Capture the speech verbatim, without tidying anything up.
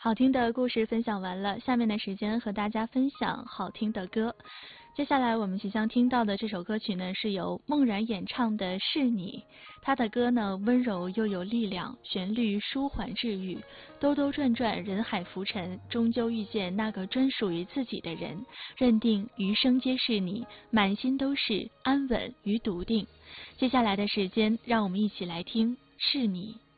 好听的故事分享完了，下面的时间和大家分享好听的歌。接下来我们即将听到的这首歌曲呢，是由梦然演唱的《是你》。她的歌呢，温柔又有力量，旋律舒缓治愈，兜兜转转，人海浮沉，终究遇见那个专属于自己的人，认定余生皆是你，满心都是安稳与笃定。接下来的时间，让我们一起来听《是你》。